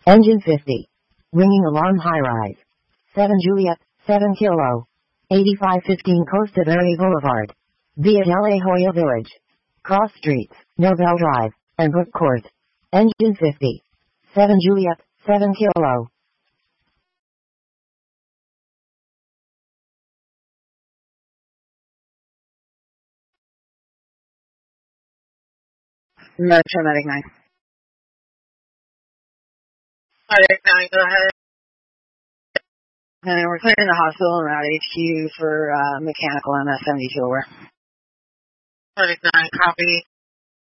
Engine 50. Ringing alarm high rise. 7 Juliet, 7 Kilo. 8515 Costa Verde Boulevard. Via La Jolla Village. Cross streets, Nobel Drive, and Brook Court. Engine 50. 7 Juliet, 7 Kilo. Metro Medic 9. Medic 9, go ahead. And we're clearing the hospital and Route HQ for mechanical MS-72 over. Medic 9, copy.